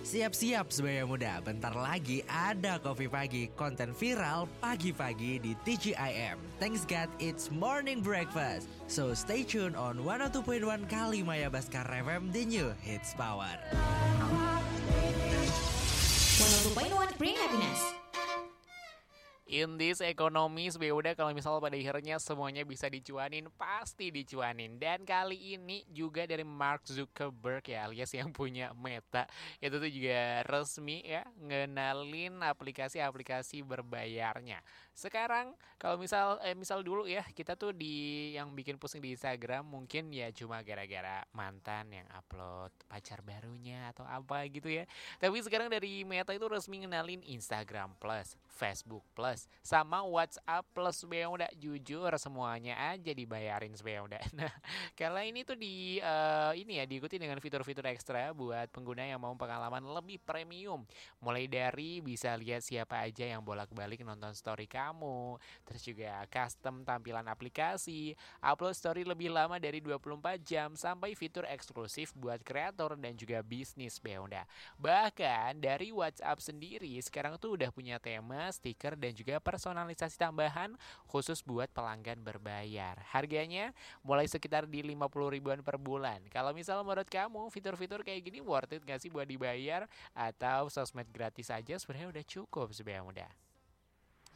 Siap-siap sebaya muda, bentar lagi ada Kopi Pagi, konten viral pagi-pagi di TGIM. Thanks God, it's morning breakfast. So stay tuned on 102.1 Kalimaya Baskar FM, the new hits power. 102.1 Bring Happiness. In this economy, udah kalau misal pada akhirnya semuanya bisa dicuanin, pasti dicuanin. Dan kali ini juga dari Mark Zuckerberg ya, alias yang punya Meta, itu tuh juga resmi ya ngenalin aplikasi-aplikasi berbayarnya. Sekarang kalau misal dulu ya, kita tuh yang bikin pusing di Instagram mungkin ya cuma gara-gara mantan yang upload pacar barunya atau apa gitu ya. Tapi sekarang dari Meta itu resmi ngenalin Instagram Plus, Facebook Plus, sama WhatsApp Plus. Udah jujur semuanya aja dibayarin udah. Nah, kalau ini tuh diikuti dengan fitur-fitur ekstra buat pengguna yang mau pengalaman lebih premium. Mulai dari bisa lihat siapa aja yang bolak-balik nonton story kamu, terus juga custom tampilan aplikasi, upload story lebih lama dari 24 jam, sampai fitur eksklusif buat kreator dan juga bisnis udah. Bahkan dari WhatsApp sendiri sekarang tuh udah punya tema, stiker, dan juga personalisasi tambahan khusus buat pelanggan berbayar. Harganya mulai sekitar di 50 ribuan per bulan. Kalau misal menurut kamu fitur-fitur kayak gini worth it gak sih buat dibayar, atau sosmed gratis aja sebenarnya udah cukup sebenarnya mudah?